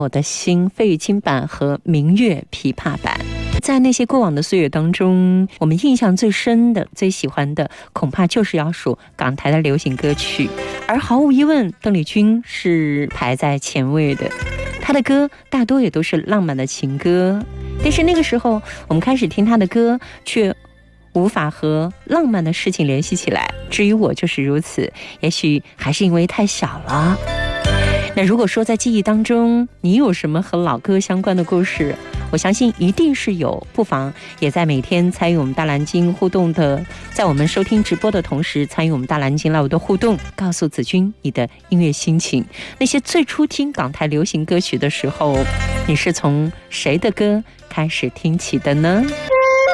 我的心费玉清版和明月琵琶版。在那些过往的岁月当中，我们印象最深的、最喜欢的，恐怕就是要数港台的流行歌曲。而毫无疑问，邓丽君是排在前位的。她的歌大多也都是浪漫的情歌，但是那个时候我们开始听她的歌，却无法和浪漫的事情联系起来。至于我就是如此，也许还是因为太小了。那如果说在记忆当中你有什么和老歌相关的故事，我相信一定是有，不妨也在每天参与我们大蓝鲸互动的，在我们收听直播的同时参与我们大蓝鲸 Live 的互动，告诉子君你的音乐心情。那些最初听港台流行歌曲的时候，你是从谁的歌开始听起的呢？